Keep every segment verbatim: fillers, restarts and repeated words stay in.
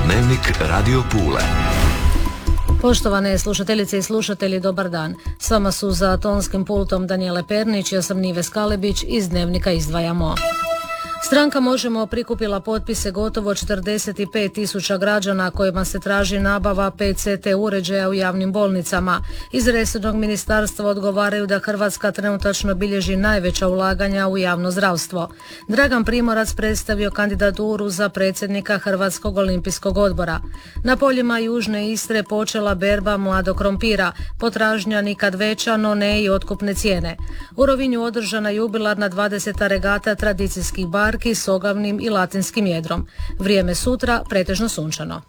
Dnevnik Radio Pule. Poštovane slušateljice i slušatelji, dobar dan. S vama su za tonskim pultom Danijele Pernić, ja sam Nive Skalebić, iz Dnevnika izdvajamo. Stranka Možemo prikupila potpise gotovo četrdeset pet tisuća građana kojima se traži nabava P C T uređaja u javnim bolnicama. Iz resornog ministarstva odgovaraju da Hrvatska trenutačno bilježi najveća ulaganja u javno zdravstvo. Dragan Primorac predstavio kandidaturu za predsjednika Hrvatskog olimpijskog odbora. Na poljima Južne Istre počela berba mladog krompira, potražnja nikad veća, no ne i otkupne cijene. U Rovinju održana jubilarna dvadeseta regata tradicijskih barki s ogavnim i latinskim jedrom. Vrijeme sutra pretežno sunčano.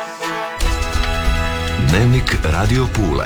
Dnevnik Radio Pule.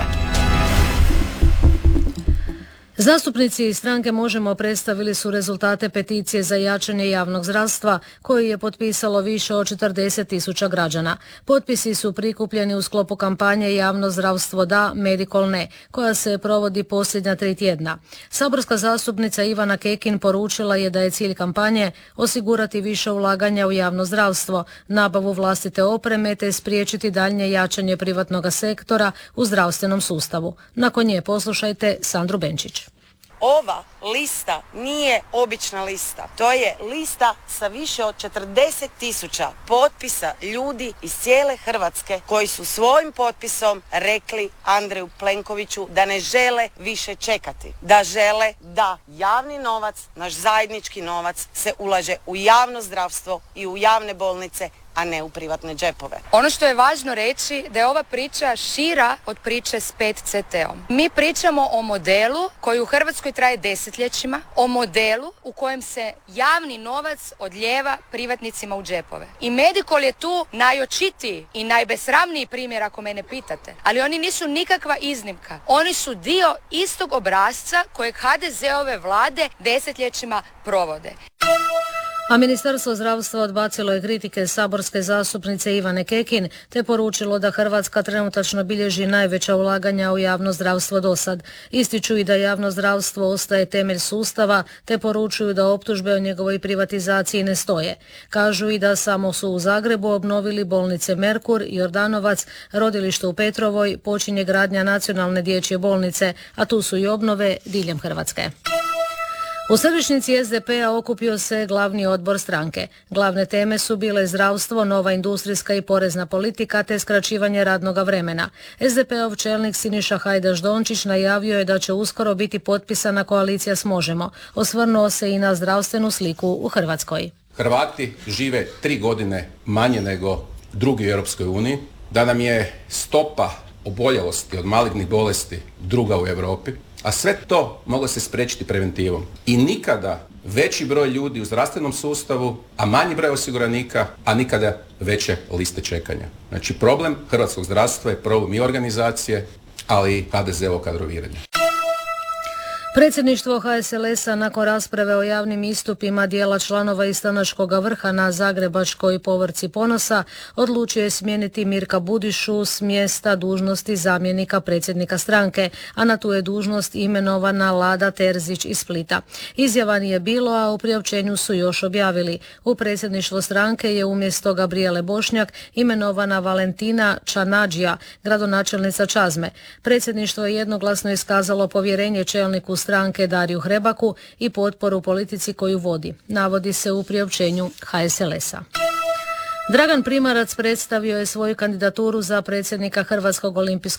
Zastupnici iz stranke Možemo predstavili su rezultate peticije za jačanje javnog zdravstva koju je potpisalo više od četrdeset tisuća građana. Potpisi su prikupljeni u sklopu kampanje Javno zdravstvo da, Medical ne, koja se provodi posljednja tri tjedna. Saborska zastupnica Ivana Kekin poručila je da je cilj kampanje osigurati više ulaganja u javno zdravstvo, nabavu vlastite opreme te spriječiti daljnje jačanje privatnog sektora u zdravstvenom sustavu. Nakon nje poslušajte Sandru Benčić. Ova lista nije obična lista. To je lista sa više od četrdeset tisuća potpisa ljudi iz cijele Hrvatske koji su svojim potpisom rekli Andreju Plenkoviću da ne žele više čekati. Da žele da javni novac, naš zajednički novac, se ulaže u javno zdravstvo i u javne bolnice, a ne u privatne džepove. Ono što je važno reći da je ova priča šira od priče s pet C T-om. Mi pričamo o modelu koji u Hrvatskoj traje desetljećima, o modelu u kojem se javni novac odlijeva privatnicima u džepove. I Medical je tu najočitiji i najbesramniji primjer ako mene pitate, ali oni nisu nikakva iznimka. Oni su dio istog obrasca kojeg ha de ze-ove vlade desetljećima provode. A Ministarstvo zdravstva odbacilo je kritike saborske zastupnice Ivane Kekin te poručilo da Hrvatska trenutačno bilježi najveća ulaganja u javno zdravstvo dosad. Ističu i da javno zdravstvo ostaje temelj sustava te poručuju da optužbe o njegovoj privatizaciji ne stoje. Kažu i da samo su u Zagrebu obnovili bolnice Merkur, Jordanovac, rodilište u Petrovoj, počinje gradnja nacionalne dječje bolnice, a tu su i obnove diljem Hrvatske. U središnjici es de pe a okupio se glavni odbor stranke. Glavne teme su bile zdravstvo, nova industrijska i porezna politika te skraćivanje radnog vremena. es de pe-ov čelnik Siniša Hajdaš Dončić najavio je da će uskoro biti potpisana koalicija s Možemo. Osvrnuo se i na zdravstvenu sliku u Hrvatskoj. Hrvati žive tri godine manje nego drugi u Europskoj uniji, da nam je stopa oboljelosti od malignih bolesti druga u Europi, a sve to moglo se spriječiti preventivom. I nikada veći broj ljudi u zdravstvenom sustavu, a manji broj osiguranika, a nikada veće liste čekanja. Znači problem hrvatskog zdravstva je problem i organizacije, ali i ha de ze-ovo kadroviranje. Predsjedništvo ha es el es-a nakon rasprave o javnim istupima dijela članova iz stranačkog vrha na Zagrebačkoj povorci Ponosa odlučio je smijeniti Mirka Budišu s mjesta dužnosti zamjenika predsjednika stranke, a na tu je dužnost imenovana Lada Terzić iz Splita. Izjava nije bilo, a u priopćenju su još objavili. U predsjedništvo stranke je umjesto Gabrijele Bošnjak imenovana Valentina Čanadžija, gradonačelnica Čazme. Predsjedništvo je jednoglasno iskazalo povjerenje čelniku stranke Dariju Hrebaku i potporu politici koju vodi, navodi se u priopćenju ha es el es-a. Dragan Primorac predstavio je svoju kandidaturu za predsjednika Hrvatskog olimpijskog